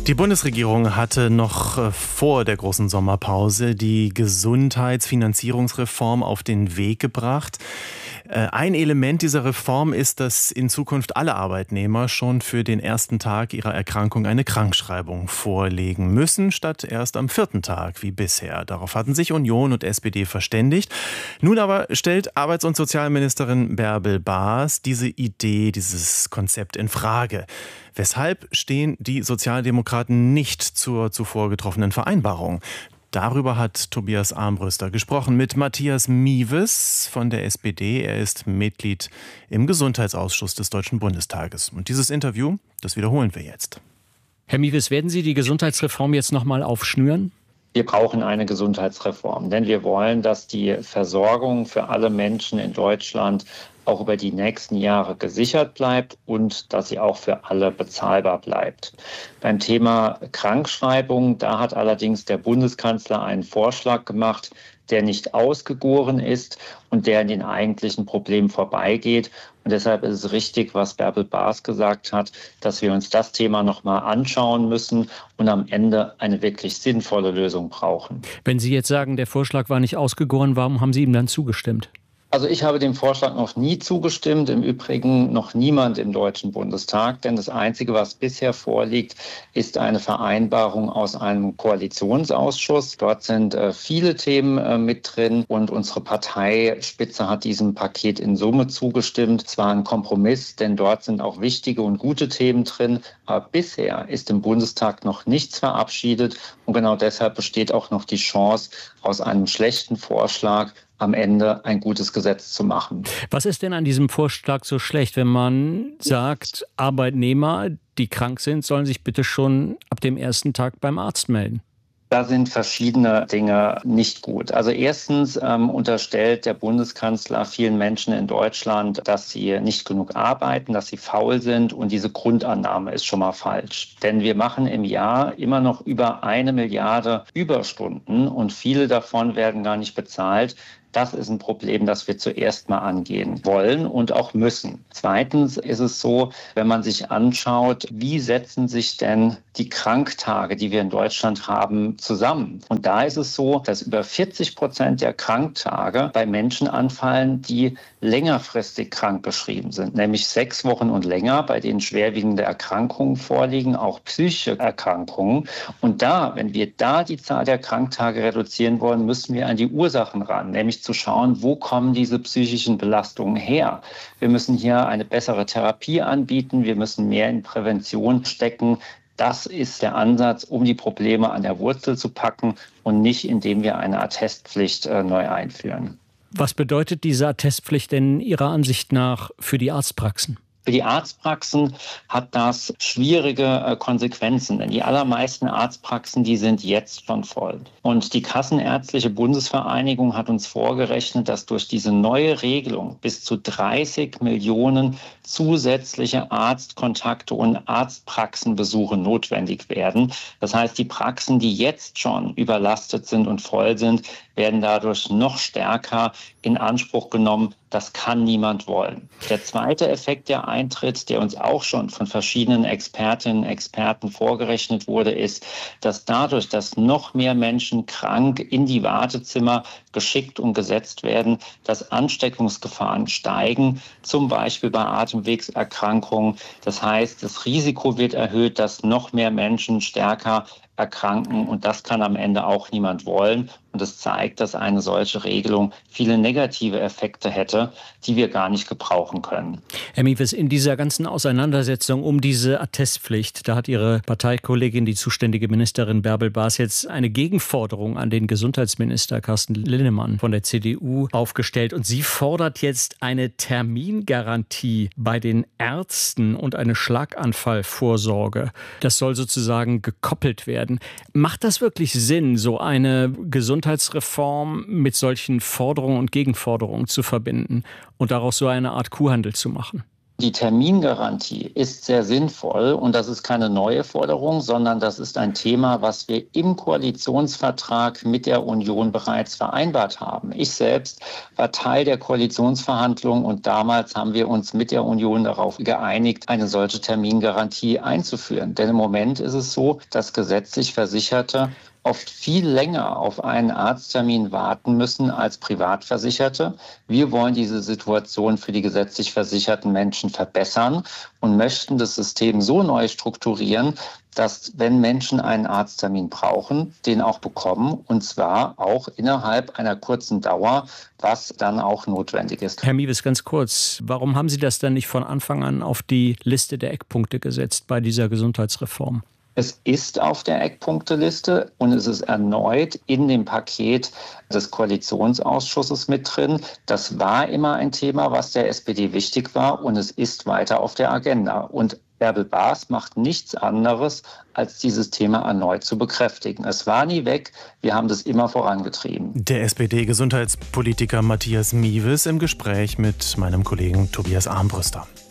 Die Bundesregierung hatte noch vor der großen Sommerpause die Gesundheitsfinanzierungsreform auf den Weg gebracht. Ein Element dieser Reform ist, dass in Zukunft alle Arbeitnehmer schon für den ersten Tag ihrer Erkrankung eine Krankschreibung vorlegen müssen, statt erst am 4. Tag wie bisher. Darauf hatten sich Union und SPD verständigt. Nun aber stellt Arbeits- und Sozialministerin Bärbel Baas diese Idee, dieses Konzept in Frage. Weshalb stehen die Sozialdemokraten nicht zur zuvor getroffenen Vereinbarung? Darüber hat Tobias Armbruster gesprochen mit Matthias Mieves von der SPD. Er ist Mitglied im Gesundheitsausschuss des Deutschen Bundestages. Und dieses Interview, das wiederholen wir jetzt. Herr Mieves, werden Sie die Gesundheitsreform jetzt nochmal aufschnüren? Wir brauchen eine Gesundheitsreform, denn wir wollen, dass die Versorgung für alle Menschen in Deutschland auch über die nächsten Jahre gesichert bleibt und dass sie auch für alle bezahlbar bleibt. Beim Thema Krankschreibung, da hat allerdings der Bundeskanzler einen Vorschlag gemacht, der nicht ausgegoren ist und der an den eigentlichen Problemen vorbeigeht. Und deshalb ist es richtig, was Bärbel Baas gesagt hat, dass wir uns das Thema nochmal anschauen müssen und am Ende eine wirklich sinnvolle Lösung brauchen. Wenn Sie jetzt sagen, der Vorschlag war nicht ausgegoren, warum haben Sie ihm dann zugestimmt? Also ich habe dem Vorschlag noch nie zugestimmt, im Übrigen noch niemand im Deutschen Bundestag, denn das Einzige, was bisher vorliegt, ist eine Vereinbarung aus einem Koalitionsausschuss. Dort sind viele Themen mit drin und unsere Parteispitze hat diesem Paket in Summe zugestimmt. Es war ein Kompromiss, denn dort sind auch wichtige und gute Themen drin, aber bisher ist im Bundestag noch nichts verabschiedet und genau deshalb besteht auch noch die Chance, aus einem schlechten Vorschlag am Ende ein gutes Gesetz zu machen. Was ist denn an diesem Vorschlag so schlecht, wenn man sagt, Arbeitnehmer, die krank sind, sollen sich bitte schon ab dem ersten Tag beim Arzt melden? Da sind verschiedene Dinge nicht gut. Also erstens unterstellt der Bundeskanzler vielen Menschen in Deutschland, dass sie nicht genug arbeiten, dass sie faul sind und diese Grundannahme ist schon mal falsch. Denn wir machen im Jahr immer noch über 1 Milliarde Überstunden und viele davon werden gar nicht bezahlt. Das ist ein Problem, das wir zuerst mal angehen wollen und auch müssen. Zweitens ist es so, wenn man sich anschaut, wie setzen sich denn die Kranktage, die wir in Deutschland haben, zusammen? Und da ist es so, dass über 40% der Kranktage bei Menschen anfallen, die längerfristig krankgeschrieben sind, nämlich 6 Wochen und länger, bei denen schwerwiegende Erkrankungen vorliegen, auch psychische Erkrankungen. Und wenn wir da die Zahl der Kranktage reduzieren wollen, müssen wir an die Ursachen ran, nämlich zu schauen, wo kommen diese psychischen Belastungen her. Wir müssen hier eine bessere Therapie anbieten, wir müssen mehr in Prävention stecken. Das ist der Ansatz, um die Probleme an der Wurzel zu packen und nicht, indem wir eine Attestpflicht neu einführen. Was bedeutet diese Attestpflicht denn Ihrer Ansicht nach für die Arztpraxen? Für die Arztpraxen hat das schwierige Konsequenzen, denn die allermeisten Arztpraxen, die sind jetzt schon voll. Und die Kassenärztliche Bundesvereinigung hat uns vorgerechnet, dass durch diese neue Regelung bis zu 30 Millionen zusätzliche Arztkontakte und Arztpraxenbesuche notwendig werden. Das heißt, die Praxen, die jetzt schon überlastet sind und voll sind, werden dadurch noch stärker in Anspruch genommen. Das kann niemand wollen. Der zweite Effekt, der eintritt, der uns auch schon von verschiedenen Expertinnen und Experten vorgerechnet wurde, ist, dass dadurch, dass noch mehr Menschen krank in die Wartezimmer geschickt und gesetzt werden, dass Ansteckungsgefahren steigen, zum Beispiel bei Atemwegserkrankungen. Das heißt, das Risiko wird erhöht, dass noch mehr Menschen stärker erkranken und das kann am Ende auch niemand wollen. Und es zeigt, dass eine solche Regelung viele negative Effekte hätte, die wir gar nicht gebrauchen können. Herr Mieves, in dieser ganzen Auseinandersetzung um diese Attestpflicht, da hat Ihre Parteikollegin, die zuständige Ministerin Bärbel Baas, jetzt eine Gegenforderung an den Gesundheitsminister Carsten Linnemann von der CDU aufgestellt. Und sie fordert jetzt eine Termingarantie bei den Ärzten und eine Schlaganfallvorsorge. Das soll sozusagen gekoppelt werden. Macht das wirklich Sinn, so eine Gesundheitsreform mit solchen Forderungen und Gegenforderungen zu verbinden und daraus so eine Art Kuhhandel zu machen? Die Termingarantie ist sehr sinnvoll und das ist keine neue Forderung, sondern das ist ein Thema, was wir im Koalitionsvertrag mit der Union bereits vereinbart haben. Ich selbst war Teil der Koalitionsverhandlungen und damals haben wir uns mit der Union darauf geeinigt, eine solche Termingarantie einzuführen. Denn im Moment ist es so, dass gesetzlich Versicherte oft viel länger auf einen Arzttermin warten müssen als Privatversicherte. Wir wollen diese Situation für die gesetzlich versicherten Menschen verbessern und möchten das System so neu strukturieren, dass, wenn Menschen einen Arzttermin brauchen, den auch bekommen, und zwar auch innerhalb einer kurzen Dauer, was dann auch notwendig ist. Herr Mewes, ganz kurz, warum haben Sie das dann nicht von Anfang an auf die Liste der Eckpunkte gesetzt bei dieser Gesundheitsreform? Es ist auf der Eckpunkteliste und es ist erneut in dem Paket des Koalitionsausschusses mit drin. Das war immer ein Thema, was der SPD wichtig war und es ist weiter auf der Agenda. Und Bärbel Baas macht nichts anderes, als dieses Thema erneut zu bekräftigen. Es war nie weg, wir haben das immer vorangetrieben. Der SPD-Gesundheitspolitiker Matthias Mewes im Gespräch mit meinem Kollegen Tobias Armbruster.